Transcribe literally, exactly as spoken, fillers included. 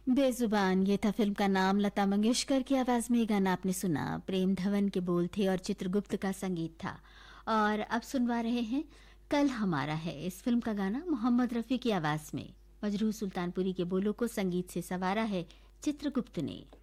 बेजुबान, ये था फिल्म का नाम। लता मंगेशकर की आवाज में ये गाना आपने सुना। प्रेम धवन के बोल थे और चित्रगुप्त का संगीत था। और अब सुनवा रहे हैं कल हमारा है, इस फिल्म का गाना मोहम्मद रफी की आवाज में। मजरूह सुल्तानपुरी के बोलों को संगीत से संवारा है चित्रगुप्त ने।